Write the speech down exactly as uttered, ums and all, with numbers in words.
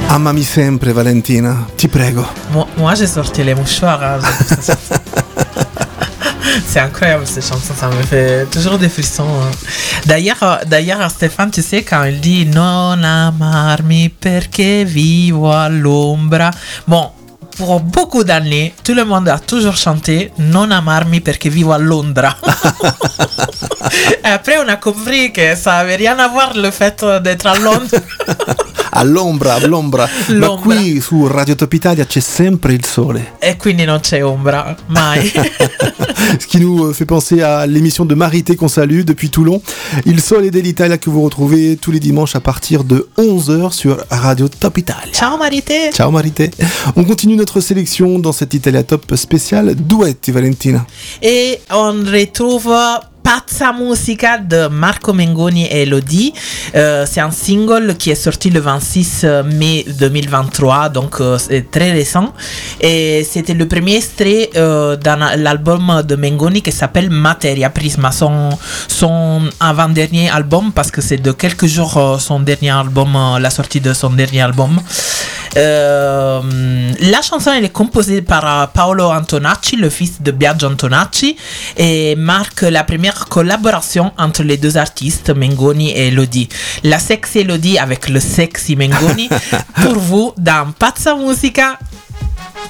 Amami sempre, Valentina, ti prego. Moi, moi j'ai sorti les mouchoirs. Hein, c'est incroyable cette chanson, ça me fait toujours des frissons. Hein. D'ailleurs, d'ailleurs, Stéphane, tu sais, quand il dit non amarmi perché vivo all'ombra. Bon, pour beaucoup d'années, tout le monde a toujours chanté non amarmi perché vivo a Londra. Et après, on a compris que ça n'avait rien à voir le fait d'être à Londres. All'ombra, all'ombra. Ma qui su Radio Top Italia c'è sempre il sole. E quindi non c'è ombra, mai. Ce qui nous fait penser à l'émission de Marité qu'on salue depuis Toulon. Il Sole dell'Italia que vous retrouvez tous les dimanches à partir de onze heures sur Radio Top Italia. Ciao Marité. Ciao Marité. On continue notre sélection dans cette Italia Top spéciale Duetti, Valentina. Et on retrouve Pazza Musica de Marco Mengoni et Elodie. Euh, c'est un single qui est sorti le vingt-six mai deux mille vingt-trois, donc euh, c'est très récent. Et c'était le premier extrait euh, dans l'album de Mengoni qui s'appelle Materia Prisma, son, son avant-dernier album, parce que c'est de quelques jours euh, son dernier album, euh, la sortie de son dernier album. Euh, la chanson elle est composée par Paolo Antonacci, le fils de Biagio Antonacci, et marque la première collaboration entre les deux artistes, Mengoni et Elodie. La sexy Elodie avec le sexy Mengoni pour vous dans Pazza Musica.